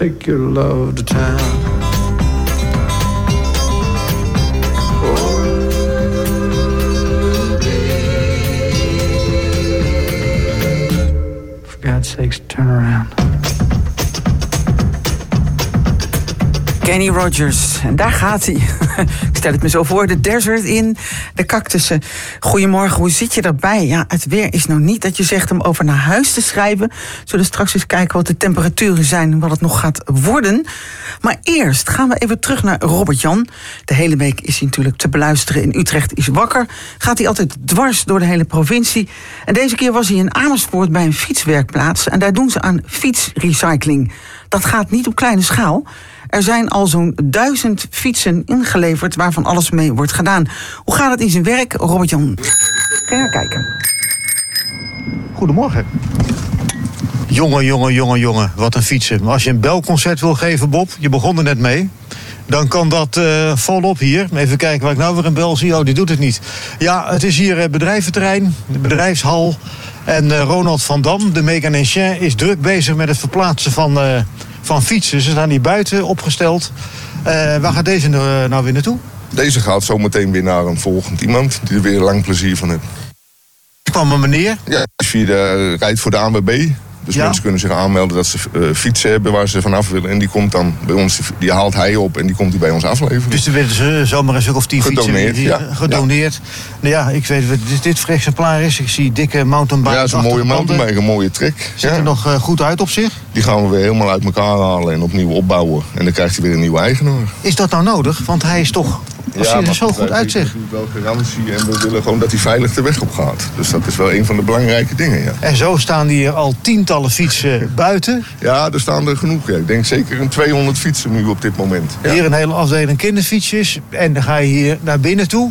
take your love to town. For God's sakes, turn around. Kenny Rogers, en daar gaat hij. Ik stel het me zo voor, de desert in, de cactussen. Goedemorgen, hoe zit je daarbij? Ja, het weer is nou niet dat je zegt om over naar huis te schrijven. Zullen straks eens kijken wat de temperaturen zijn en wat het nog gaat worden. Maar eerst gaan we even terug naar Robert-Jan. De hele week is hij natuurlijk te beluisteren in Utrecht is wakker. Gaat hij altijd dwars door de hele provincie. En deze keer was hij in Amersfoort bij een fietswerkplaats. En daar doen ze aan fietsrecycling. Dat gaat niet op kleine schaal. Er zijn al zo'n 1000 fietsen ingeleverd waarvan alles mee wordt gedaan. Hoe gaat het in zijn werk, Robert-Jan? Ga je kijken. Goedemorgen. Jongen, wat een fietsen. Maar als je een belconcert wil geven, Bob, je begon er net mee, dan kan dat volop hier. Even kijken waar ik nou weer een bel zie. Oh, die doet het niet. Ja, het is hier bedrijventerrein, de bedrijfshal. En Ronald van Dam, de mechanicien, is druk bezig met het verplaatsen van fietsen. Ze staan hier buiten opgesteld. Waar gaat deze nou weer naartoe? Deze gaat zo meteen weer naar een volgend iemand die er weer lang plezier van heeft. Er kwam een meneer. Ja, als je rijdt voor de ANWB. Dus mensen kunnen zich aanmelden dat ze fietsen hebben waar ze vanaf willen. En die komt dan bij ons, die haalt hij op en die komt hij bij ons afleveren. Dus er werden ze zomaar een stuk of 10 gedoneerd, fietsen gedoneerd. Ja. Nou ja, ik weet wat dit voor exemplaar is. Ik zie dikke mountainbike. Ja, zo'n mooie mountainbike, een mooie trek. Ziet er nog goed uit op zich? Die gaan we weer helemaal uit elkaar halen en opnieuw opbouwen. En dan krijgt hij weer een nieuwe eigenaar. Is dat nou nodig? Want hij is toch... Als hij er zo goed uitziet. We hebben wel garantie en we willen gewoon dat hij veilig de weg op gaat. Dus dat is wel een van de belangrijke dingen, ja. En zo staan hier al tientallen fietsen buiten. Ja, er staan er genoeg. Ja. Ik denk zeker een 200 fietsen nu op dit moment. Ja. Hier een hele afdeling kinderfietsjes. En dan ga je hier naar binnen toe.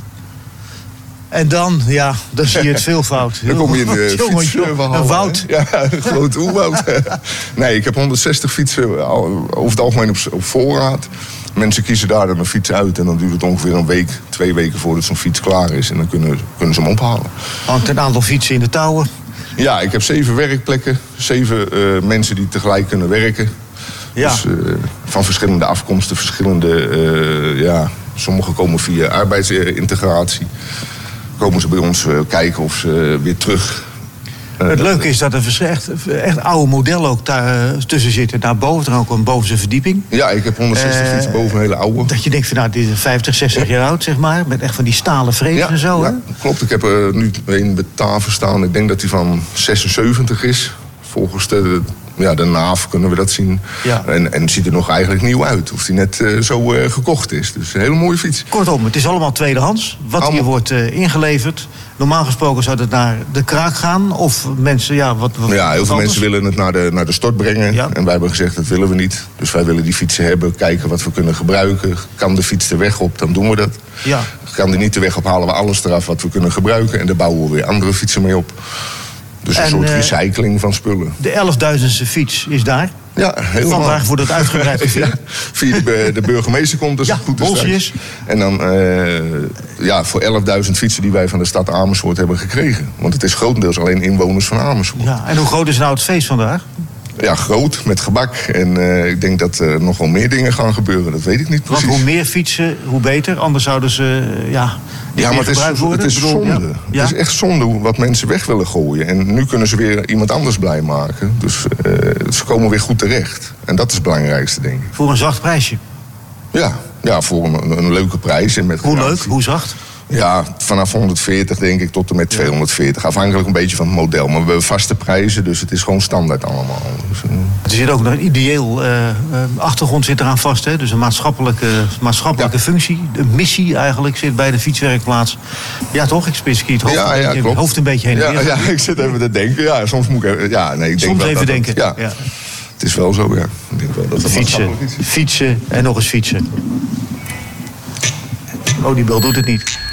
En dan zie je het veelvoud. Dan kom je in de fietsverhaal. Een woud. Ja, een groot oerwoud. Nee, ik heb 160 fietsen over het algemeen op voorraad. Mensen kiezen daar dan een fiets uit en dan duurt het ongeveer een week, 2 weken voordat zo'n fiets klaar is. En dan kunnen ze hem ophalen. Hangt een aantal fietsen in de touwen? Ja, ik heb 7 werkplekken, 7 mensen die tegelijk kunnen werken. Ja. Dus van verschillende afkomsten, sommigen komen via arbeidsintegratie. Komen ze bij ons kijken of ze weer terug... Het leuke is dat er echt oude modellen ook daar tussen zitten. Daarboven, er ook een bovenste verdieping. Ja, ik heb 160 fietsen boven, een hele oude. Dat je denkt van dit is 50, 60 jaar oud, zeg maar. Met echt van die stalen frames en zo. Ja, klopt. Ik heb er nu een bij tafel staan. Ik denk dat die van 76 is. Volgens de naaf kunnen we dat zien. Ja. En het ziet er nog eigenlijk nieuw uit. Of die net zo gekocht is. Dus een hele mooie fiets. Kortom, het is allemaal tweedehands. Wat hier wordt ingeleverd. Normaal gesproken zou het naar de kraak gaan. Of mensen, heel veel mensen willen het naar de stort brengen. Ja. En wij hebben gezegd, dat willen we niet. Dus wij willen die fietsen hebben. Kijken wat we kunnen gebruiken. Kan de fiets de weg op, dan doen we dat. Ja. Kan die niet de weg op, halen we alles eraf wat we kunnen gebruiken. En daar bouwen we weer andere fietsen mee op. Dus een soort recycling van spullen. De 11.000ste fiets is daar. Ja, helemaal. Vandaag wordt het uitgebreid gevierd. Via de burgemeester komt dus goed is. En dan voor 11.000 fietsen die wij van de stad Amersfoort hebben gekregen. Want het is grotendeels alleen inwoners van Amersfoort. Ja, en hoe groot is nou het feest vandaag? Ja, groot, met gebak. En ik denk dat er nog wel meer dingen gaan gebeuren. Dat weet ik niet precies. Want hoe meer fietsen, hoe beter. Anders zouden ze maar het is zonde. Ja? Het is echt zonde wat mensen weg willen gooien. En nu kunnen ze weer iemand anders blij maken. Dus ze komen weer goed terecht. En dat is het belangrijkste, denk ik. Voor een zacht prijsje? Ja, voor een leuke prijs. En met hoe leuk? Hoe zacht? Ja, vanaf 140 denk ik tot en met 240. Afhankelijk een beetje van het model. Maar we hebben vaste prijzen, dus het is gewoon standaard allemaal. Dus, er zit ook nog een ideeel achtergrond zit eraan vast. Hè? Dus een maatschappelijke functie. De missie eigenlijk zit bij de fietswerkplaats. Ja toch? Ik skiet het hoofd een beetje heen en weer. Ja, ik zit even te denken. Ja, soms moet ik even... ik denk even denken. Ja. Het is wel zo, ja. Ik denk wel dat fietsen en nog eens fietsen. Oh, die bel doet het niet.